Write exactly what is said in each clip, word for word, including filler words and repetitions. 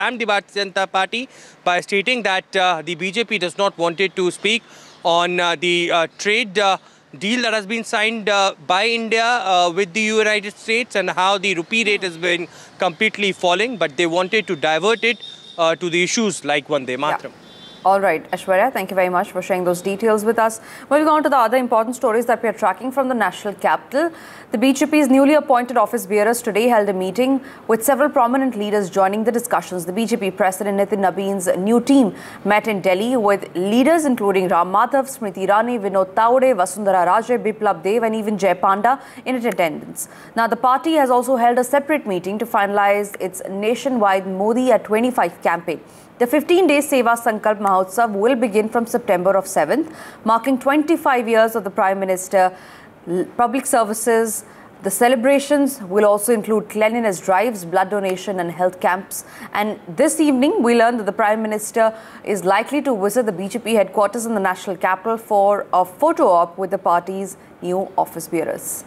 the Bharatiya Janata Party by stating that uh, the B J P does not wanted to speak on uh, the uh, trade uh, deal that has been signed uh, by India uh, with the United States and how the rupee rate has been completely falling, but they wanted to divert it uh, to the issues like Vande Mataram. Yeah. All right, Aishwarya, thank you very much for sharing those details with us. Moving on to the other important stories that we are tracking from the national capital. The B J P's newly appointed office bearers today held a meeting with several prominent leaders joining the discussions. The B J P President Nitin Nabeen's new team met in Delhi with leaders including Ram Madhav, Smriti Irani, Vinod Taude, Vasundhara Raje, Biplab Dev and even Jay Panda in attendance. Now, the party has also held a separate meeting to finalize its nationwide Modi at twenty-five campaign. The fifteen-day Seva Sankalp Mahotsav will begin from September of seventh, marking twenty-five years of the Prime Minister, public services. The celebrations will also include cleanliness drives, blood donation and health camps. And this evening, we learned that the Prime Minister is likely to visit the B J P headquarters in the national capital for a photo op with the party's new office bearers.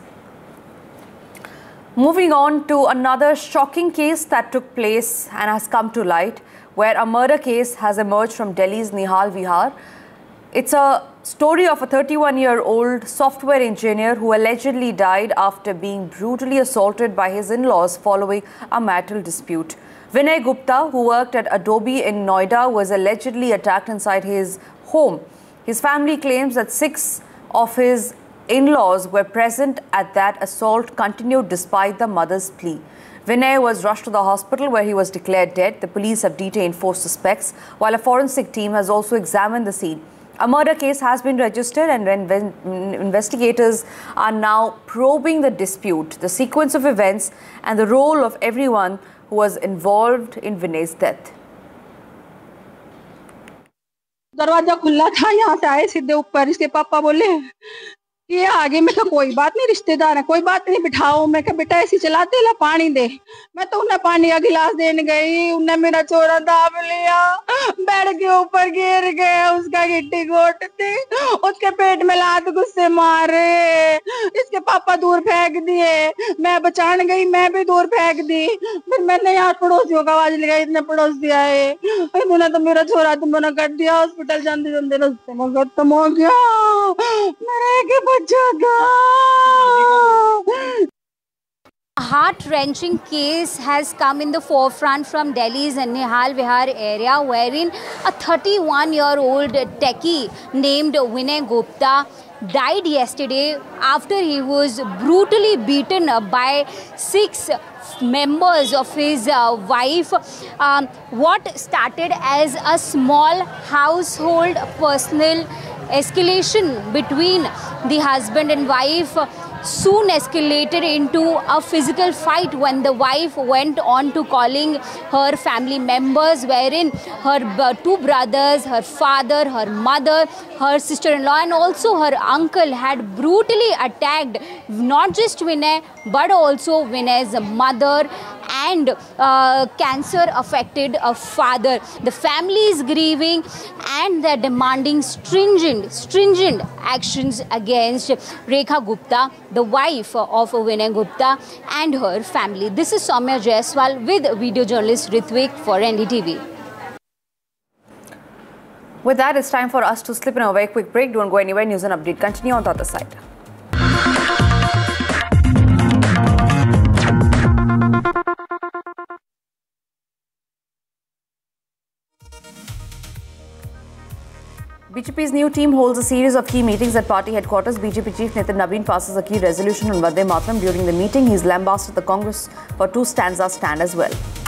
Moving on to another shocking case that took place and has come to light, where a murder case has emerged from Delhi's Nihal Vihar. It's a story of a thirty-one-year-old software engineer who allegedly died after being brutally assaulted by his in-laws following a marital dispute. Vinay Gupta, who worked at Adobe in Noida, was allegedly attacked inside his home. His family claims that six of his in-laws were present at that assault continued despite the mother's plea. Vinay was rushed to the hospital where he was declared dead. The police have detained four suspects, while a forensic team has also examined the scene. A murder case has been registered and investigators are now probing the dispute, the sequence of events and the role of everyone who was involved in Vinay's death. दरवाजा खुला था, यहाँ से आए सीधे ऊपर. इसके पापा बोले ये आगे. मैं कहा कोई बात नहीं, रिश्तेदार है, कोई बात नहीं, बिठाओ. मैं कहा बेटा ऐसी चलाते ला पानी दे. मैं तो उन्हें पानी का गिलास देने गई, उन्हें मेरा छोरा दाब लिया, बेड के ऊपर गिर गया, उसका गिट्टी घोटते, उसके पेट में लात गुस्से मारे, इसके पापा दूर फेंक दिए. मैं बचाने गई, मैं भी दूर फेंक दी. फिर मैंने यहाँ पड़ोसियों का आवाज लगाई, इतने पड़ोस दिया है, उन्होंने तो मेरा छोरा तुम मना कर दिया. हॉस्पिटल जाते जाते रास्ते में खत्म हो गया. मेरे A heart-wrenching case has come in the forefront from Delhi's Nihal Vihar area, wherein a thirty-one-year-old techie named Vinay Gupta died yesterday after he was brutally beaten by six members of his uh, wife. Um, what started as a small household personal escalation between the husband and wife soon escalated into a physical fight when the wife went on to calling her family members, wherein her two brothers, her father, her mother, her sister-in-law and also her uncle had brutally attacked not just Vinay but also Vinay's mother and uh, cancer affected a father. The family is grieving and they're demanding stringent, stringent actions against Rekha Gupta, the wife of Vinay Gupta and her family. This is Soumya Jaiswal with video journalist Ritvik for N D T V. With that, it's time for us to slip in a very quick break. Don't go anywhere. News and update continue on the other side. B J P's new team holds a series of key meetings at party headquarters. B J P chief Nitin Nabeen passes a key resolution on Vande Mataram. During the meeting, he's lambasted the Congress for two stanza stand as well.